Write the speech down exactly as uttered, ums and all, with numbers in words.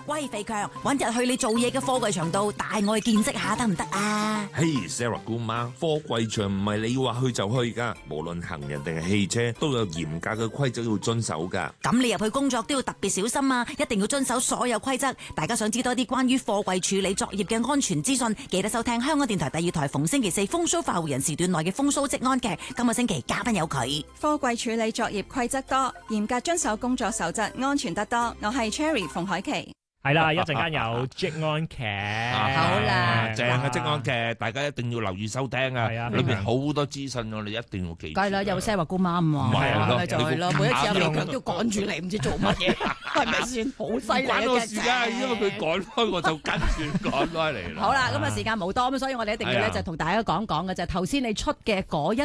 喂，肥強，搵日去你做嘢嘅貨櫃場度帶我去見識下得唔得啊？ 嘿 Sarah 姑媽，貨櫃場唔係你話去就去㗎，無論行人定係汽車都有嚴格嘅規則要遵守㗎。 咁你入去工作都要特別小心啊，一定要遵守所有規則。大家想知多啲關於貨櫃處理作業嘅安全資訊，記得收聽香港電台第二台逢星期四風騷化湖人時段內嘅風騷職安劇。今個星期嘉賓有佢。 貨櫃處理作業規則多，嚴格遵守工作守則，安全得多。我係 Cherry 馮海琪。 係啦，一陣間有職安劇， 好啦正嘅職安劇，大家一定要留意收聽啊！ 係啊裏面好多資訊，我哋一定要記住。 梗係啦，有聲話姑媽嘛， 唔係啊咪就係咯，每一次有肥強都要趕住嚟，唔知做乜嘢，係咪先？好犀利關我嘅事㗎，因為佢趕開我就跟住趕開嚟啦。 好啦，咁啊時間冇多咁，所以我哋一定要咧就同大家講講嘅就係頭先你出嘅嗰一